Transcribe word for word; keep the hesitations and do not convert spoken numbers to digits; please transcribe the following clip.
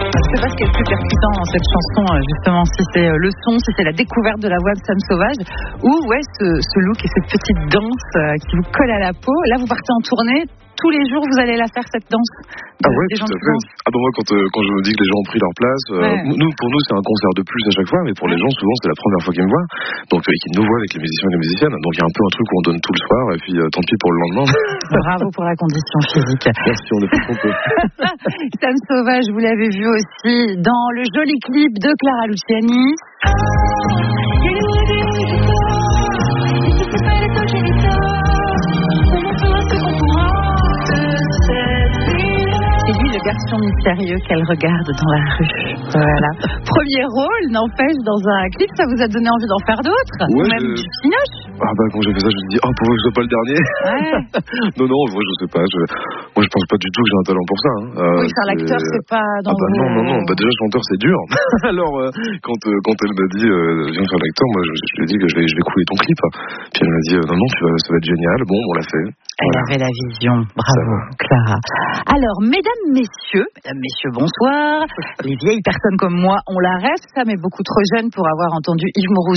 Je sais pas ce qui est le plus percutant dans cette chanson, justement, si c'est le son, si c'est la découverte de la voix de Sam Sauvage, ou ouais, ce, ce look et cette petite danse qui vous colle à la peau. Là, vous partez en tournée. Tous les jours, vous allez la faire, cette danse de, Ah ouais, des tout gens à qui fait. dansent. Ah bah moi, quand, euh, quand je me dis que les gens ont pris leur place, euh, Ouais. nous, pour nous, c'est un concert de plus à chaque fois, mais pour les gens, souvent, c'est la première fois qu'ils me voient, donc euh, qu'ils nous voient avec les musiciens et les musiciennes. Donc il y a un peu un truc où on donne tout le soir, et puis euh, tant pis pour le lendemain. Bravo pour la condition physique. Merci, on est fait qu'on peut. Sam Sauvage, vous l'avez vu aussi dans le joli clip de Clara Luciani. C'est lui le garçon mystérieux qu'elle regarde dans la rue. Voilà. Premier rôle, n'empêche, dans un clip, ça vous a donné envie d'en faire d'autres? Ouais, Ou même je... du Cinoche? Ah bah quand j'ai fait ça, je me suis dit, oh pourquoi je sois pas le dernier? Ouais. Non, non, moi je sais pas. Je... Moi je pense pas du tout que j'ai un talent pour ça. Hein. Euh, oui, faire l'acteur, c'est pas dans Ah bah vos... non, non, non. Bah déjà chanteur c'est dur. Alors euh, quand euh, quand elle m'a dit euh, viens faire l'acteur, moi je, je lui ai dit que je vais je vais couler ton clip. Puis elle m'a dit euh, non non tu vas ça va être génial. Bon on l'a fait. Elle Voilà. avait la vision. Bravo, Clara. Alors, mesdames, messieurs, mesdames, messieurs, bonsoir. Les vieilles personnes comme moi, on la reste, ça, mais beaucoup trop jeune pour avoir entendu Yves Mourouzi.